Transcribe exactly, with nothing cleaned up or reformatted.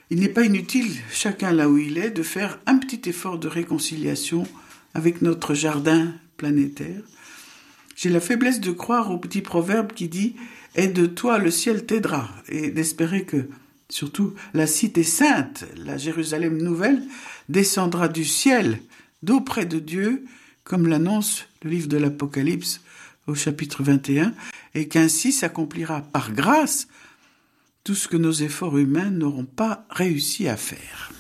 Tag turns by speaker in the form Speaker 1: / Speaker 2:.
Speaker 1: Il n'est pas inutile, chacun là où il est, de faire un petit effort de réconciliation avec notre jardin planétaire. J'ai la faiblesse de croire au petit proverbe qui dit « Aide-toi, le ciel t'aidera » et d'espérer que, surtout, la cité sainte, la Jérusalem nouvelle, descendra du ciel, d'auprès de Dieu, comme l'annonce le livre de l'Apocalypse au chapitre vingt et un, et qu'ainsi s'accomplira par grâce tout ce que nos efforts humains n'auront pas réussi à faire.